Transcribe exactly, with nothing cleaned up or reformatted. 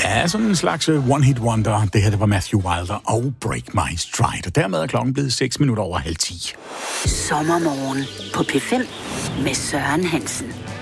Ja, sådan en slags one-hit wonder. Det her, det var Matthew Wilder og Break My Stride. Og dermed er klokken blevet seks minutter over halv ti. Sommermorgen på P fem med Søren Hansen.